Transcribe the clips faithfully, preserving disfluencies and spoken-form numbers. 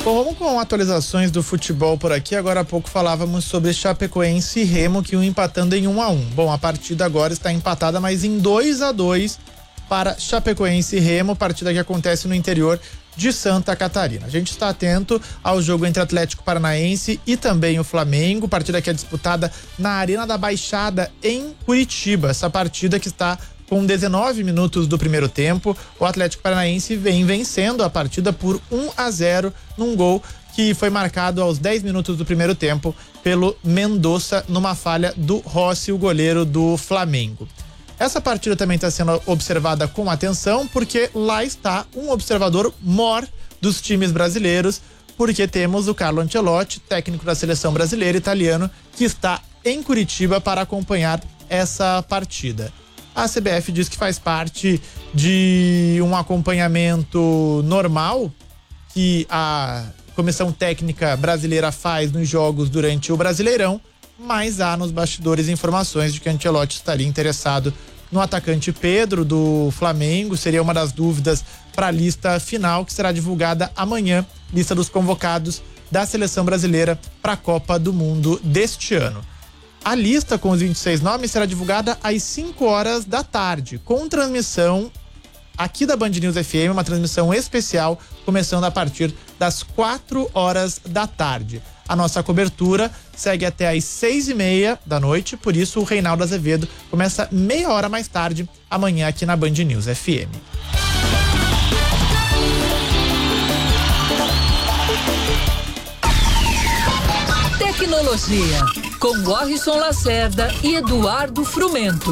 Bom, vamos com atualizações do futebol por aqui. Agora há pouco falávamos sobre Chapecoense e Remo, que um empatando em um a um. Bom, a partida agora está empatada, mas em dois a dois para Chapecoense e Remo, partida que acontece no interior de Santa Catarina. A gente está atento ao jogo entre Atlético Paranaense e também o Flamengo, partida que é disputada na Arena da Baixada em Curitiba. Essa partida que está com dezenove minutos do primeiro tempo, o Atlético Paranaense vem vencendo a partida por um a zero num gol que foi marcado aos dez minutos do primeiro tempo pelo Mendonça numa falha do Rossi, o goleiro do Flamengo. Essa partida também está sendo observada com atenção porque lá está um observador mor dos times brasileiros, porque temos o Carlo Ancelotti, técnico da seleção brasileira italiano, que está em Curitiba para acompanhar essa partida. A C B F diz que faz parte de um acompanhamento normal que a comissão técnica brasileira faz nos jogos durante o Brasileirão, mas há nos bastidores informações de que Ancelotti estaria interessado no atacante Pedro do Flamengo. Seria uma das dúvidas para a lista final que será divulgada amanhã, lista dos convocados da seleção brasileira para a Copa do Mundo deste ano. A lista com os vinte e seis nomes será divulgada às cinco horas da tarde, com transmissão aqui da Band News F M, uma transmissão especial, começando a partir das quatro horas da tarde. A nossa cobertura segue até às seis e meia da noite, por isso o Reinaldo Azevedo começa meia hora mais tarde, amanhã aqui na Band News F M. Tecnologia, com Warrison Lacerda e Eduardo Frumento.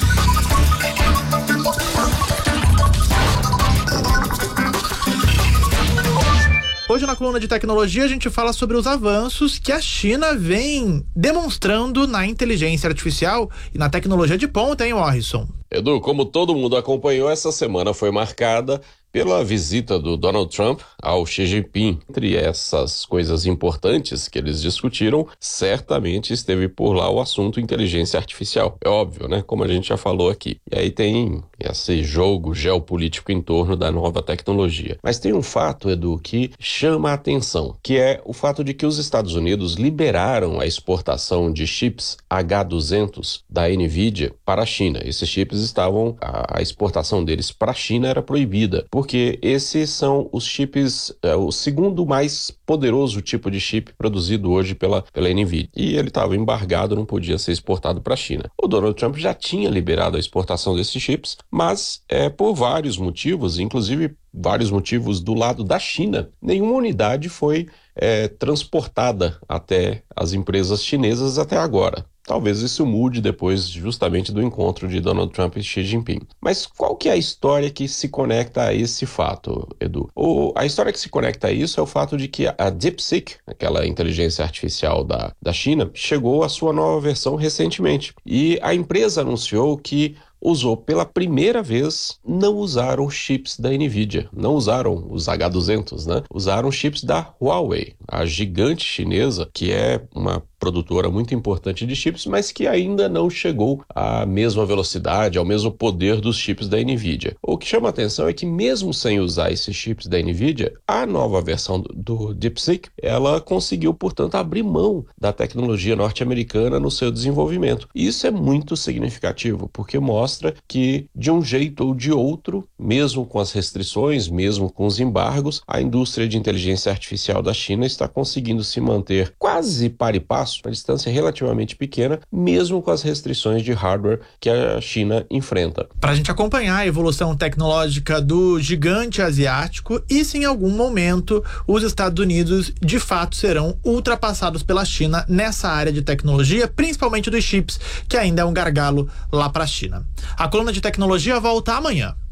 Hoje na coluna de tecnologia a gente fala sobre os avanços que a China vem demonstrando na inteligência artificial e na tecnologia de ponta, hein, Warrison? Edu, como todo mundo acompanhou, essa semana foi marcada pela visita do Donald Trump ao Xi Jinping. Entre essas coisas importantes que eles discutiram, certamente esteve por lá o assunto inteligência artificial. É óbvio, né? Como a gente já falou aqui. E aí tem esse jogo geopolítico em torno da nova tecnologia. Mas tem um fato, Edu, que chama a atenção, que é o fato de que os Estados Unidos liberaram a exportação de chips H duzentos da NVIDIA para a China. Esses chips estavam, a exportação deles para a China era proibida, porque esses são os chips, é, o segundo mais poderoso tipo de chip produzido hoje pela, pela NVIDIA. E ele estava embargado, não podia ser exportado para a China. O Donald Trump já tinha liberado a exportação desses chips, mas é por vários motivos, inclusive vários motivos do lado da China, nenhuma unidade foi é, transportada até as empresas chinesas até agora. Talvez isso mude depois justamente do encontro de Donald Trump e Xi Jinping. Mas qual que é a história que se conecta a esse fato, Edu? O, a história que se conecta a isso é o fato de que a DeepSeek, aquela inteligência artificial da, da China, chegou à sua nova versão recentemente. E a empresa anunciou que usou pela primeira vez, não usaram chips da NVIDIA, não usaram os H duzentos, né? Usaram chips da Huawei, a gigante chinesa, que é uma produtora muito importante de chips, mas que ainda não chegou à mesma velocidade, ao mesmo poder dos chips da NVIDIA. O que chama a atenção é que mesmo sem usar esses chips da NVIDIA, a nova versão do, do DeepSeek, ela conseguiu, portanto, abrir mão da tecnologia norte-americana no seu desenvolvimento. E isso é muito significativo, porque mostra que, de um jeito ou de outro, mesmo com as restrições, mesmo com os embargos, a indústria de inteligência artificial da China está conseguindo se manter quase par e passo, uma distância relativamente pequena, mesmo com as restrições de hardware que a China enfrenta. Para a gente acompanhar a evolução tecnológica do gigante asiático e se em algum momento os Estados Unidos de fato serão ultrapassados pela China nessa área de tecnologia, principalmente dos chips, que ainda é um gargalo lá para a China. A coluna de tecnologia volta amanhã.